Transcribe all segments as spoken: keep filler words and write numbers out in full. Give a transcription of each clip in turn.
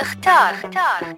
اختار اختار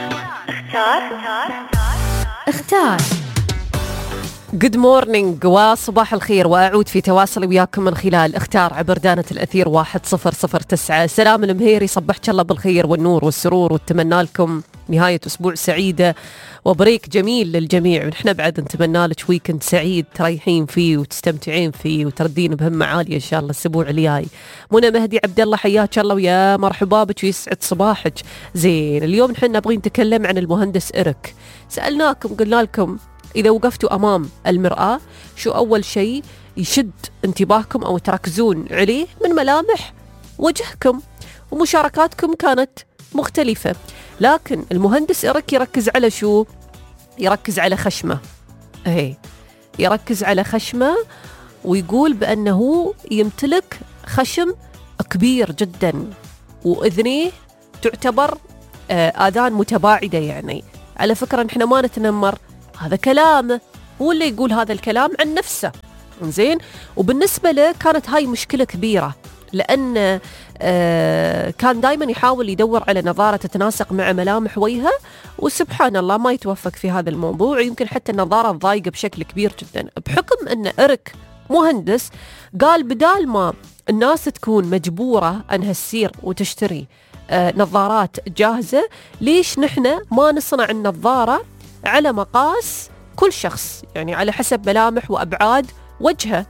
اختار اختار Good morning وصباح الخير، وأعود في تواصل وياكم من خلال اختار عبر دانة الأثير واحد صفر صفر تسعة. سلام المهيري، صبحك الله بالخير والنور والسرور، واتمنى لكم نهاية أسبوع سعيدة وبريك جميل للجميع. ونحن بعد نتمنى لك ويكند سعيد تريحين فيه وتستمتعين فيه وتردين بهمة عالية إن شاء الله الأسبوع الجاي. منى مهدي عبد الله، حياك الله ويا مرحبا بك ويسعد صباحك. زين، اليوم نحن نبغي نتكلم عن المهندس إريك. سألناكم قلنا لكم إذا وقفتوا أمام المرآة شو أول شيء يشد انتباهكم أو تركزون عليه من ملامح وجهكم؟ ومشاركاتكم كانت مختلفة، لكن المهندس إريك يركز على شو؟ يركز على خشمه. اهي يركز على خشمه ويقول بأنه يمتلك خشم كبير جدا، وإذنيه تعتبر آذان متباعدة. يعني على فكرة نحن ما نتنمر، هذا كلامه، هو اللي يقول هذا الكلام عن نفسه. زين، وبالنسبة له كانت هاي مشكلة كبيرة، لأن آه كان دايما يحاول يدور على نظارة تتناسق مع ملامح وجهه، وسبحان الله ما يتوفق في هذا الموضوع. يمكن حتى النظارة ضايقة بشكل كبير جدا. بحكم أن إريك مهندس، قال بدال ما الناس تكون مجبورة أنها تسير وتشتري آه نظارات جاهزة، ليش نحن ما نصنع النظارة على مقاس كل شخص، يعني على حسب ملامح وأبعاد وجهه.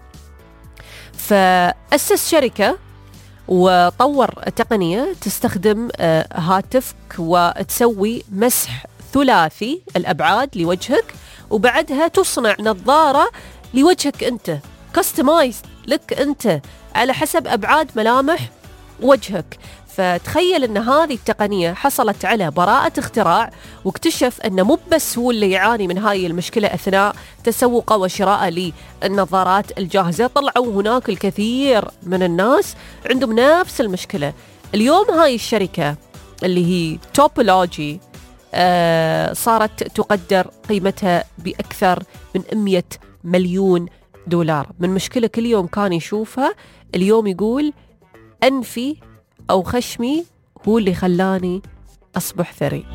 فأسس شركة وطور تقنية تستخدم هاتفك وتسوي مسح ثلاثي الأبعاد لوجهك، وبعدها تصنع نظارة لوجهك أنت، كاستمايز لك أنت على حسب أبعاد ملامح وجهك. فتخيل أن هذه التقنية حصلت على براءة اختراع، واكتشف أنه مو بس هو اللي يعاني من هاي المشكلة أثناء تسوقه وشراءه للنظارات الجاهزة، طلعوا هناك الكثير من الناس عندهم نفس المشكلة. اليوم هاي الشركة اللي هي توبولوجي آه صارت تقدر قيمتها بأكثر من مئة مليون دولار من مشكلة كل يوم كان يشوفها. اليوم يقول أنفي أو خشمي هو اللي خلاني أصبح ثري.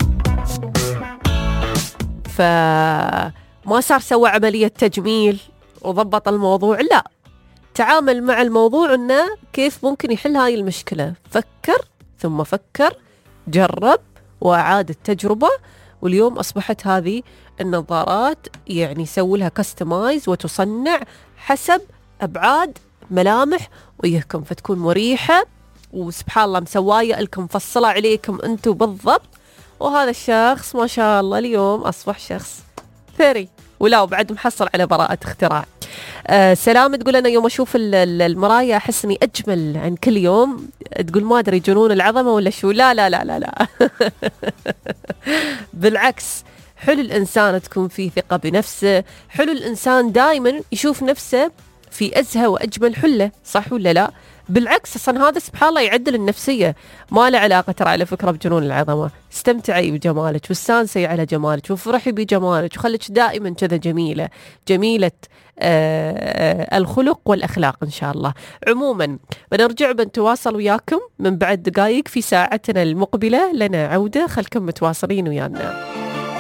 فما صار سوى عملية تجميل وضبط الموضوع، لا، تعامل مع الموضوع إنه كيف ممكن يحل هاي المشكلة. فكر ثم فكر، جرب وأعاد التجربة، واليوم أصبحت هذه النظارات يعني يسوي لها كاستمايز وتصنع حسب أبعاد ملامح وجهكم، فتكون مريحة وسبحان الله مسواية لكم، مفصلة عليكم أنتم بالضبط. وهذا الشخص ما شاء الله اليوم أصبح شخص ثري، ولا وبعد محصل على براءة اختراع. أه سلام تقول أنا يوم أشوف المراية أحس أني أجمل عن كل يوم. تقول ما أدري جنون العظمة ولا شو. لا لا لا لا لا بالعكس، حلو الإنسان تكون فيه ثقة بنفسه، حلو الإنسان دائما يشوف نفسه في أزهى وأجمل حلة، صح ولا لا؟ بالعكس أصلا هذا سبحان الله يعدل النفسية، ما له علاقة ترى على فكرة بجنون العظمة. استمتعي بجمالك واستانسي على جمالك وفرحي بجمالك وخليك دائما كذا جميلة جميلة آه الخلق والأخلاق إن شاء الله. عموما بنرجع بنتواصل وياكم من بعد دقائق في ساعتنا المقبلة، لنا عودة، خلكم متواصلين ويانا.